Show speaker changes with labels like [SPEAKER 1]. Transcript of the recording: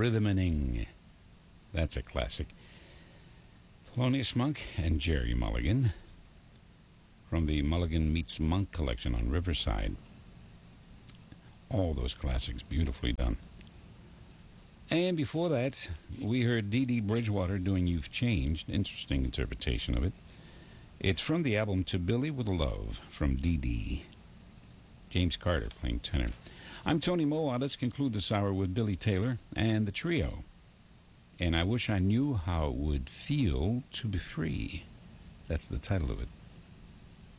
[SPEAKER 1] Rhythmaning. That's a classic. Thelonious Monk and Jerry Mulligan from the Mulligan Meets Monk collection on Riverside. All those classics beautifully done. And before that, we heard Dee Dee Bridgewater doing You've Changed. Interesting interpretation of it. It's from the album To Billy With Love from Dee Dee. James Carter playing tenor. I'm Tony Moa. Let's conclude this hour with Billy Taylor and the trio. And I wish I knew how it would feel to be free. That's the title of it.